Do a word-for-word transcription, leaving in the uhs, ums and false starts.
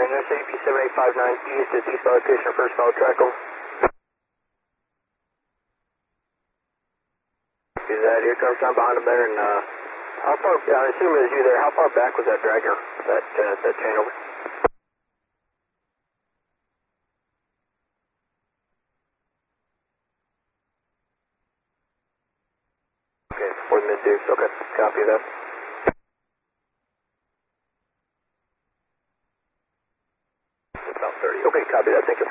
Grand S A P seven eight five nine east is east location, first follow track over. Is that, here comes down behind him there, and uh, how far, I assume it was you there, how far back was that dragger, that, uh, that chain over? Okay, before the mid-dukes, okay, copy that. About thirty, okay, copy that, thank you.